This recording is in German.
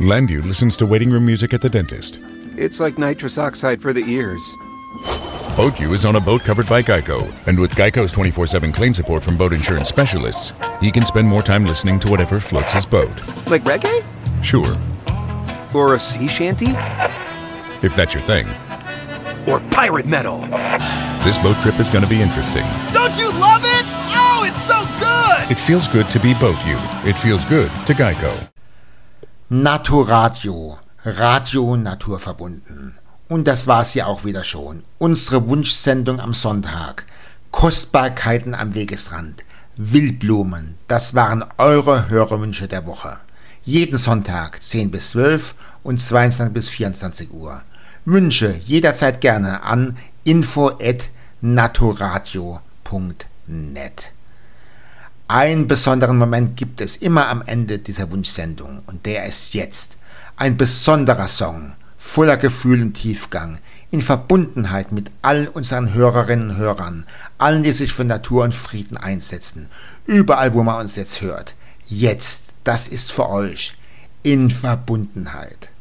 Landu listens to waiting room music at the dentist. It's like nitrous oxide for the ears. BoatU is on a boat covered by Geico. And with Geico's 24/7 claim support from boat insurance specialists, he can spend more time listening to whatever floats his boat. Like reggae? Sure. Or a sea shanty? If that's your thing. Or pirate metal? This boat trip is going to be interesting. Don't you love it? Oh, it's so good! It feels good to be BoatU. It feels good to Geico. Naturradio. Radio naturverbunden. Und das war's ja auch wieder schon. Unsere Wunschsendung am Sonntag. Kostbarkeiten am Wegesrand. Wildblumen. Das waren eure Hörerwünsche der Woche. Jeden Sonntag 10 bis 12 und 22 bis 24 Uhr. Wünsche jederzeit gerne an info@naturradio.net. Einen besonderen Moment gibt es immer am Ende dieser Wunschsendung und der ist jetzt. Ein besonderer Song, voller Gefühl und Tiefgang, in Verbundenheit mit all unseren Hörerinnen und Hörern, allen, die sich für Natur und Frieden einsetzen, überall, wo man uns jetzt hört. Jetzt, das ist für euch, in Verbundenheit.